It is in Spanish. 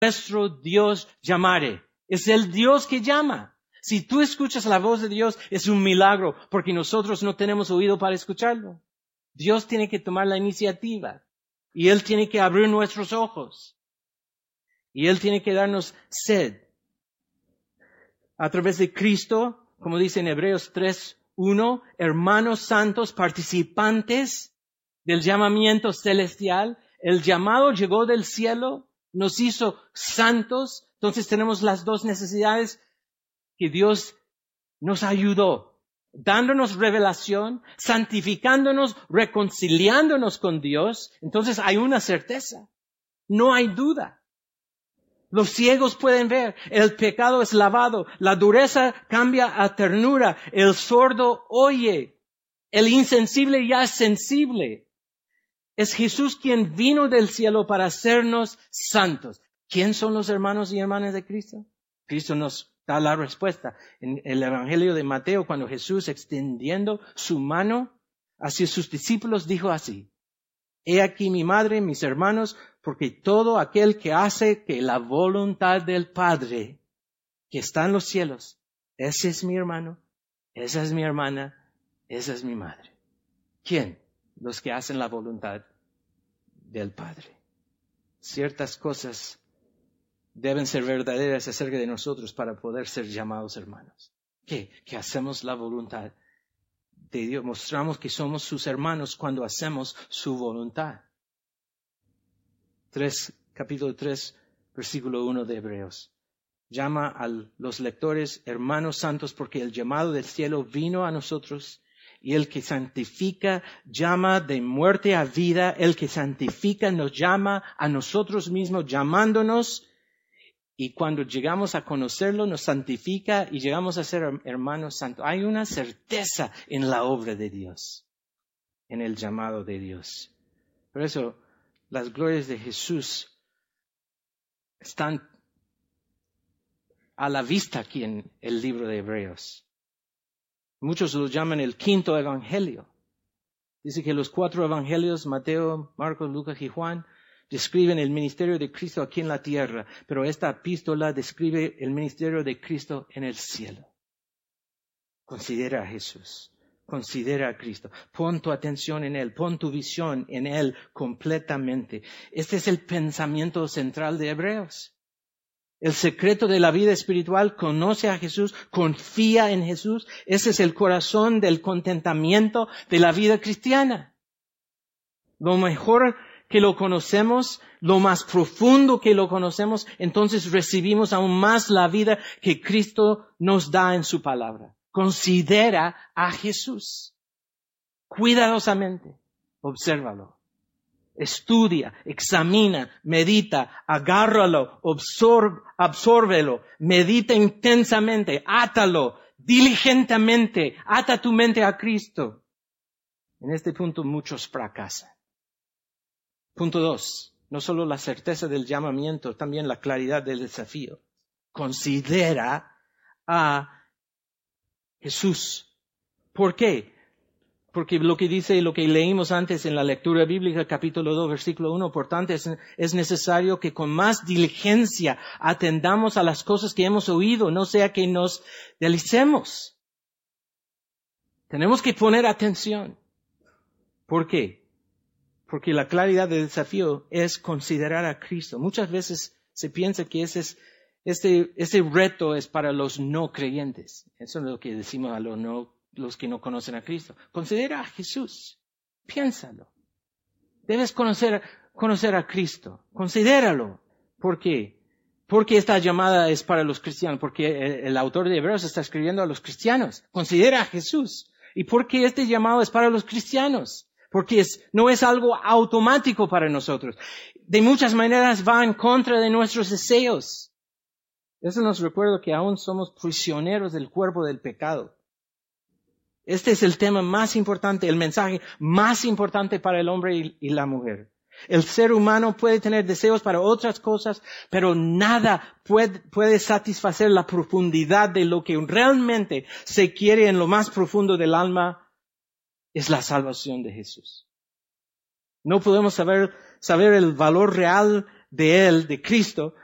nuestro Dios llamare. Es el Dios que llama. Si tú escuchas la voz de Dios, es un milagro, porque nosotros no tenemos oído para escucharlo. Dios tiene que tomar la iniciativa. Y Él tiene que abrir nuestros ojos. Y Él tiene que darnos sed. A través de Cristo, como dice en Hebreos 3:1, hermanos santos, participantes del llamamiento celestial. El llamado llegó del cielo, nos hizo santos. Entonces tenemos las dos necesidades que Dios nos ayudó, dándonos revelación, santificándonos, reconciliándonos con Dios. Entonces hay una certeza, no hay duda. Los ciegos pueden ver, el pecado es lavado, la dureza cambia a ternura, el sordo oye, el insensible ya es sensible. Es Jesús quien vino del cielo para hacernos santos. ¿Quién son los hermanos y hermanas de Cristo? Cristo nos da la respuesta. En el Evangelio de Mateo, cuando Jesús, extendiendo su mano hacia sus discípulos, dijo así: He aquí mi madre, mis hermanos, porque todo aquel que hace que la voluntad del Padre que está en los cielos, ese es mi hermano, esa es mi hermana, esa es mi madre. ¿Quién? Los que hacen la voluntad del Padre. Ciertas cosas deben ser verdaderas acerca de nosotros para poder ser llamados hermanos. ¿Qué? Que hacemos la voluntad de Dios. Mostramos que somos sus hermanos cuando hacemos su voluntad. Capítulo 3, versículo 1 de Hebreos. Llama a los lectores hermanos santos porque el llamado del cielo vino a nosotros. Y el que santifica llama de muerte a vida. El que santifica nos llama a nosotros mismos, llamándonos. Y cuando llegamos a conocerlo, nos santifica y llegamos a ser hermanos santos. Hay una certeza en la obra de Dios, en el llamado de Dios. Por eso, las glorias de Jesús están a la vista aquí en el libro de Hebreos. Muchos lo llaman el quinto evangelio. Dice que los 4 evangelios, Mateo, Marcos, Lucas y Juan, describen el ministerio de Cristo aquí en la tierra, pero esta epístola describe el ministerio de Cristo en el cielo. Considera a Jesús, considera a Cristo, pon tu atención en Él, pon tu visión en Él completamente. Este es el pensamiento central de Hebreos. El secreto de la vida espiritual: conoce a Jesús, confía en Jesús. Ese es el corazón del contentamiento de la vida cristiana. Lo mejor que lo conocemos, lo más profundo que lo conocemos, entonces recibimos aún más la vida que Cristo nos da en su palabra. Considera a Jesús. Cuidadosamente, obsérvalo. Estudia, examina, medita, agárralo, absórbelo, medita intensamente, átalo, diligentemente, ata tu mente a Cristo. En este punto muchos fracasan. Punto 2, no solo la certeza del llamamiento, también la claridad del desafío. Considera a Jesús. ¿Por qué? Porque lo que dice, lo que leímos antes en la lectura bíblica, capítulo 2, versículo 1, por tanto es necesario que con más diligencia atendamos a las cosas que hemos oído, no sea que nos deslicemos. Tenemos que poner atención. ¿Por qué? Porque la claridad del desafío es considerar a Cristo. Muchas veces se piensa que este reto es para los no creyentes. Eso es lo que decimos a los que no conocen a Cristo. Considera a Jesús. Piénsalo. Debes conocer a Cristo. Considéralo. ¿Por qué? Porque esta llamada es para los cristianos. Porque el autor de Hebreos está escribiendo a los cristianos. Considera a Jesús. ¿Y por qué este llamado es para los cristianos? Porque no es algo automático para nosotros. De muchas maneras va en contra de nuestros deseos. Eso nos recuerda que aún somos prisioneros del cuerpo del pecado. Este es el tema más importante, el mensaje más importante para el hombre y la mujer. El ser humano puede tener deseos para otras cosas, pero nada puede satisfacer la profundidad de lo que realmente se quiere en lo más profundo del alma. Es la salvación de Jesús. No podemos saber el valor real de Él, de Cristo,